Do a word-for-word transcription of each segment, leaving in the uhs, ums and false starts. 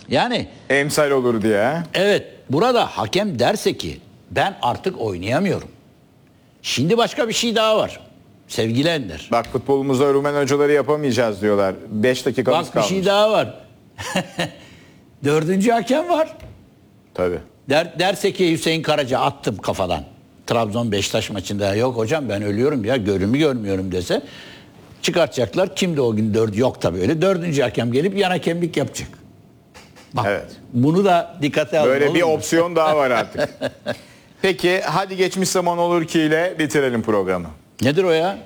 Yani emsal olur diye. evet, burada hakem derse ki ben artık oynayamıyorum. Şimdi başka bir şey daha var. Sevgili Ender. Bak futbolumuzda Rumen hocaları yapamayacağız diyorlar. beş dakikamız Bak kalmış. bir şey daha var. Dördüncü hakem var. Tabii. Der, derse ki Hüseyin Karaca attım kafadan. Trabzon Beşiktaş maçında yok hocam ben ölüyorum ya görümü görmüyorum dese çıkartacaklar. Kimdi o gün dört? Yok tabii öyle. Dördüncü hakem gelip yan hakemlik yapacak. Bak, Evet. bunu da dikkate alın. Böyle bir mu? opsiyon daha var artık. Peki hadi geçmiş zaman olur ki ile bitirelim programı. Nedir o ya?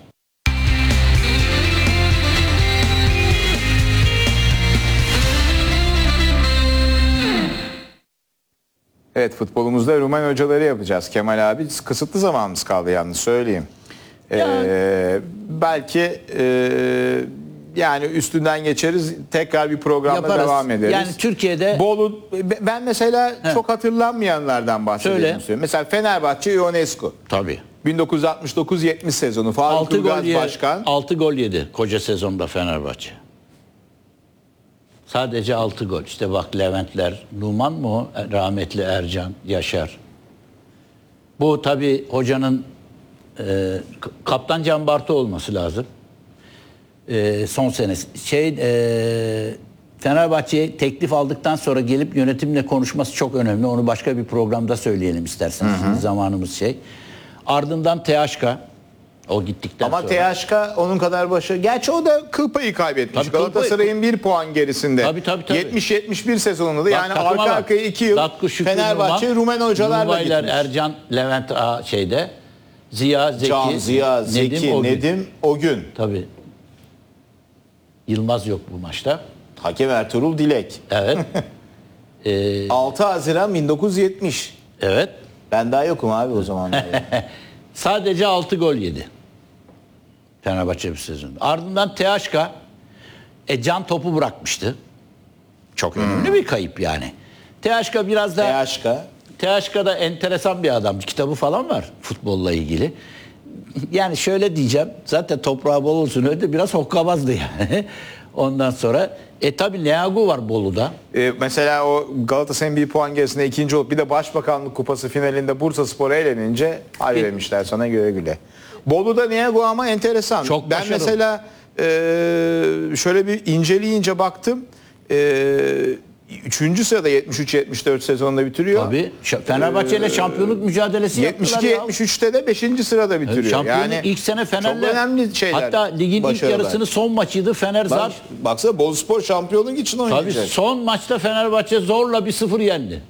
Evet, futbolumuzda Rumen hocaları yapacağız. Kemal abi, kısıtlı zamanımız kaldı yalnız söyleyeyim. Ee, belki e, yani üstünden geçeriz, tekrar bir programda Yaparız. devam ederiz. Yani Türkiye'de Bolu, ben mesela He. çok hatırlanmayanlardan bahsedeyim. Söyle. Mesela Fenerbahçe Ionescu. tabii. bin dokuz yüz altmış dokuz yetmiş sezonu Faruk altı gol, Ilgaz ye, Başkan. altı gol yedi koca sezonda Fenerbahçe. Sadece altı gol. İşte bak Leventler, Numan mı o? Rahmetli Ercan, Yaşar. Bu tabii hocanın e, Kaptan Can Bartu olması lazım. E, son senesi. Şey, e, Fenerbahçe'ye teklif aldıktan sonra gelip yönetimle konuşması çok önemli. Onu başka bir programda söyleyelim isterseniz. Hı hı. Şimdi zamanımız şey. Ardından T H K. O gittikten Ama sonra. T H K onun kadar başı. Gerçi o da kıl payı kaybetmiş. Tabii, kıl payı. Galatasaray'ın bir puan gerisinde. Tabii, tabii, tabii. yetmiş yetmiş bir sezonunda da Bak, yani takıma arka bak. arkaya iki yıl Dakku, Şükrü, Fenerbahçe Numan, Rumen hocalarla Numaylar, gitmiş. Ercan, Levent a, şeyde. Ziya, Zeki, Can, Ziya, Zeki, Nedim, Nedim, o o gün. Tabii. Yılmaz yok bu maçta. Hakem Ertuğrul Dilek. Evet. ee, altı Haziran bin dokuz yüz yetmiş. evet. Ben daha yokum abi o zamanlar. Sadece altı gol yedi. Fenerbahçe bir sezonda. Ardından T H K e, Can topu bırakmıştı. Çok önemli hmm. bir kayıp yani. T H K biraz da T H K. T H K'da enteresan bir adam. Kitabı falan var futbolla ilgili. Yani şöyle diyeceğim. Zaten toprağı bol olsun öyle biraz hokkabazdı yani. Ondan sonra e tabi Leagu var Bolu'da. Ee, mesela o Galatasaray'ın bir puan gerisinde ikinci olup bir de Başbakanlık Kupası finalinde Bursaspor'a eğlenince hadi demişler sana güle güle. Bolu'da Leagu ama enteresan. Çok ben başarılı. mesela e, şöyle bir inceleyince baktım. E, Üçüncü sırada yetmiş üç yetmiş dört sezonunda bitiriyor. Tabii. Fenerbahçe ile şampiyonluk mücadelesi yetmiş iki yaptılar ya. yetmiş üçte de beşinci sırada bitiriyor. Şampiyonluk yani ilk sene Fener'le. çok önemli şeyler. Hatta ligin başarılar. ilk yarısını son maçıydı. Fener Bak, zar. baksana Boluspor şampiyonluk için Tabii oynayacak. son maçta Fenerbahçe zorla bir sıfır yendi.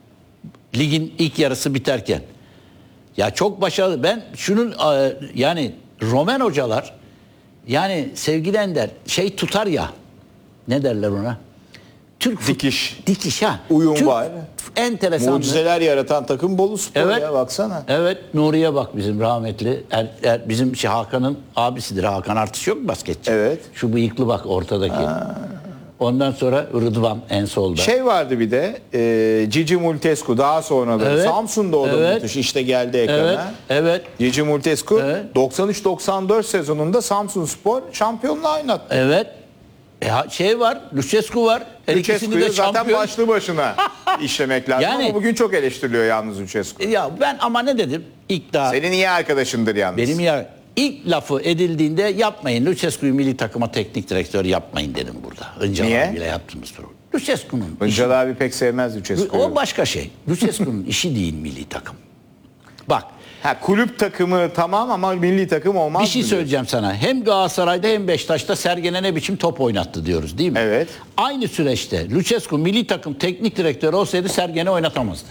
Ligin ilk yarısı biterken. Ya çok başarılı. Ben şunun yani Romen hocalar yani sevgili Ender şey tutar ya. Ne derler ona? Türk Dikiş. Dikiş ha. Uyum Türk, var. enteresan. Mucizeler yaratan takım Boluspor Evet. ya baksana. Evet, Nuriye bak bizim rahmetli. Er, er, bizim şey Hakan'ın abisidir. Hakan Artış yok mu basketçi? Evet. Şu bıyıklı bak ortadaki. Ha. Ondan sonra Rıdvan en solda. Şey vardı bir de e, Cici Multescu daha sonra da Evet. Samsun'da o da Evet. müthiş işte geldi ekrana. Evet, evet. Cici Multescu Evet. doksan üç doksan dört sezonunda Samsunspor şampiyonluğa oynattı. Evet. E, ha- şey var, Lucescu var. Her ikisini de Lucescu'yu zaten şampiyon. başlı başına işlemek lazım Yani- ama bugün çok eleştiriliyor yalnız Lucescu. Ya ben ama ne dedim? İlk daha Senin iyi arkadaşındır yalnız. benim ya ilk lafı edildiğinde yapmayın. Lucescu'yu milli takıma teknik direktör yapmayın dedim burada. Hıncal Niye? abiyle yaptığımız program. Lucescu'nun Hıncal abi pek sevmez Lucescu'yu. o başka şey. Lucescu'nun işi değil milli takım. Bak Ha, kulüp takımı tamam ama milli takım olmaz bir şey mı söyleyeceğim sana. Hem Galatasaray'da hem Beşiktaş'ta Sergen'e ne biçim top oynattı diyoruz değil mi? Evet. Aynı süreçte Lucescu milli takım teknik direktörü olsaydı Sergen'i oynatamazdı.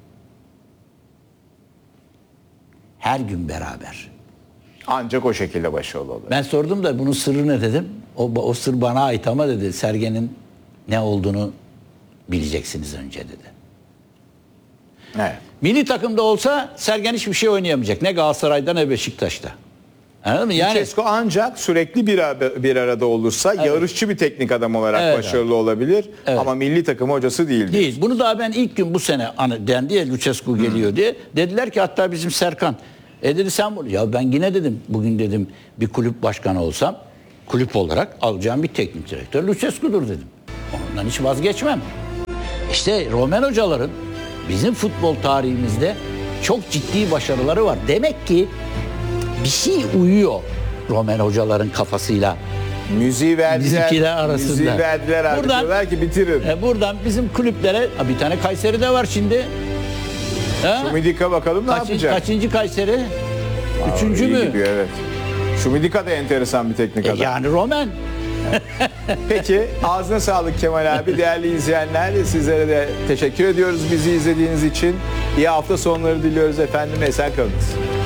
Her gün beraber. Ancak o şekilde başarılı olur. Ben sordum da bunun sırrı ne dedim. O, o sır bana ait ama dedi Sergen'in ne olduğunu bileceksiniz önce dedi. Evet. Milli takımda olsa Sergen hiçbir şey oynayamayacak. Ne Galatasaray'da ne Beşiktaş'ta. Anladın mı? Yani Lucescu ancak sürekli bir, ara- bir arada olursa Evet. yarışçı bir teknik adam olarak Evet, başarılı olabilir. Evet. Ama milli takım hocası değil. değil. Bunu daha ben ilk gün bu sene hani dendi ya Lucescu geliyor diye. Dediler ki hatta bizim Serkan. E dedi sen bunu. Ya ben yine dedim bugün dedim bir kulüp başkanı olsam kulüp olarak alacağım bir teknik direktör Lucescu'dur dedim. Ondan hiç vazgeçmem. İşte Romen hocaların bizim futbol tarihimizde çok ciddi başarıları var. Demek ki bir şey uyuyor Romen hocaların kafasıyla. Müziği verdiler. Bizimkiler arasında. Müziği verdiler abi. Buradan- Diyorlar ki bitirin. E buradan bizim kulüplere ha, bir tane Kayseri'de var şimdi. Ha? Şumidika bakalım ne Kaçıncı, yapacak? kaçıncı Kayseri? Üçüncü İyi mü? gidiyor, evet. Şumidika da enteresan bir teknik E adam. yani Romen. Peki ağzına sağlık Kemal abi. Değerli izleyenler, sizlere de teşekkür ediyoruz bizi izlediğiniz için. İyi hafta sonları diliyoruz efendim. Esen kalınız.